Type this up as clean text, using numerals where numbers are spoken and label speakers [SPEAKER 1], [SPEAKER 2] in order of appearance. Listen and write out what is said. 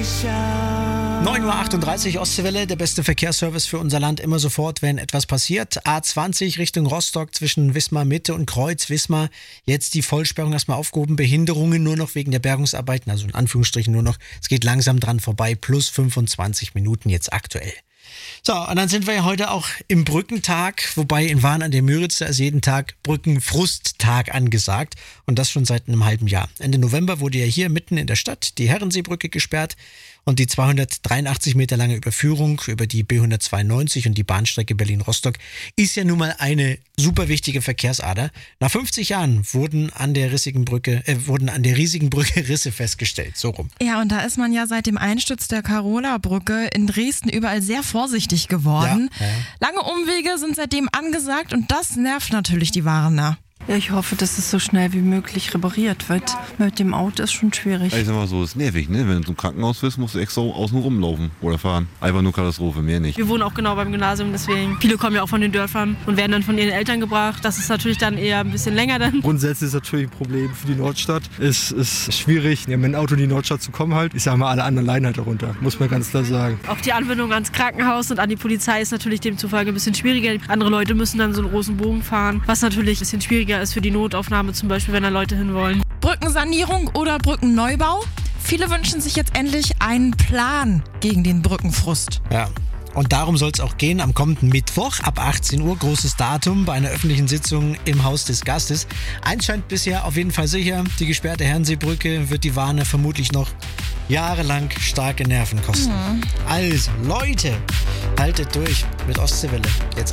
[SPEAKER 1] 9:38 Uhr Ostseewelle, der beste Verkehrsservice für unser Land, immer sofort, wenn etwas passiert. A20 Richtung Rostock zwischen Wismar Mitte und Kreuz Wismar. Jetzt die Vollsperrung erstmal aufgehoben. Behinderungen nur noch wegen der Bergungsarbeiten, also in Anführungsstrichen nur noch. Es geht langsam dran vorbei, plus 25 Minuten jetzt aktuell. So, und dann sind wir ja heute auch im Brückentag, wobei in Wahn an der Müritz, da ist jeden Tag Brückenfrusttag angesagt und das schon seit einem halben Jahr. Ende November wurde ja hier mitten in der Stadt die Herrenseebrücke gesperrt und die 283 Meter lange Überführung über die B192 und die Bahnstrecke Berlin-Rostock ist ja nun mal eine super wichtige Verkehrsader. Nach 50 Jahren wurden an der riesigen Brücke Risse festgestellt, so rum.
[SPEAKER 2] Ja, und da ist man ja seit dem Einsturz der Carola-Brücke in Dresden überall sehr vorsichtig geworden.
[SPEAKER 1] Ja.
[SPEAKER 2] Lange Umwege sind seitdem angesagt und das nervt natürlich die Warner.
[SPEAKER 3] Ja, ich hoffe, dass es so schnell wie möglich repariert wird. Mit dem Auto ist schon schwierig.
[SPEAKER 4] Ich sag mal so, ist nervig, ne? Wenn du zum Krankenhaus willst, musst du extra außen rumlaufen oder fahren. Einfach nur Katastrophe, mehr nicht.
[SPEAKER 5] Wir wohnen auch genau beim Gymnasium, deswegen viele kommen ja auch von den Dörfern und werden dann von ihren Eltern gebracht. Das ist natürlich dann eher ein bisschen länger dann.
[SPEAKER 6] Grundsätzlich ist natürlich ein Problem für die Nordstadt. Es ist schwierig, ja, mit dem Auto in die Nordstadt zu kommen halt. Ich sag mal, alle anderen leiden halt darunter, muss man ganz klar sagen.
[SPEAKER 5] Auch die Anbindung ans Krankenhaus und an die Polizei ist natürlich demzufolge ein bisschen schwieriger. Andere Leute müssen dann so einen großen Bogen fahren, was natürlich ein bisschen schwieriger ist für die Notaufnahme zum Beispiel, wenn da Leute hinwollen.
[SPEAKER 2] Brückensanierung oder Brückenneubau? Viele wünschen sich jetzt endlich einen Plan gegen den Brückenfrust.
[SPEAKER 1] Ja. Und darum soll es auch gehen am kommenden Mittwoch ab 18 Uhr, großes Datum bei einer öffentlichen Sitzung im Haus des Gastes. Eins scheint bisher auf jeden Fall sicher, die gesperrte Herrenseebrücke wird die Warner vermutlich noch jahrelang starke Nerven kosten. Also Leute, haltet durch mit Ostseewelle. Jetzt